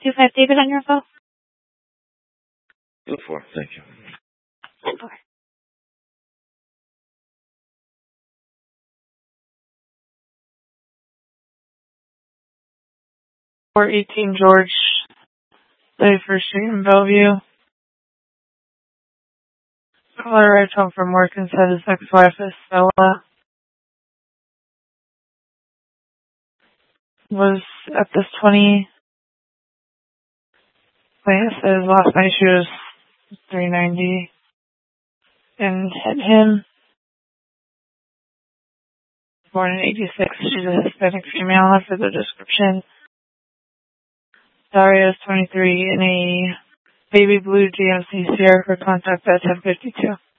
625 David on your phone? Go for it. Thank you. Okay. 418 George 31st Street in Bellevue. Caller arrived home from work and said his ex-wife, Estella, was at this 20 place. Says last night she was 390 and hit him. Born in 86. She's a Hispanic female after the description. Daria is 23 in a baby blue GMC Sierra for contact at 1052.